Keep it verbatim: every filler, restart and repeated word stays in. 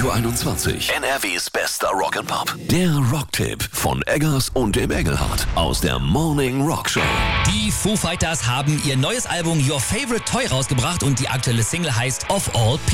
Radio einundzwanzig. N R Ws bester Rock'n'Pop. Der Rocktipp von Eggers und dem Engelhardt aus der Morning Rock Show. Die Foo Fighters haben ihr neues Album Your Favorite Toy rausgebracht und die aktuelle Single heißt Of All People.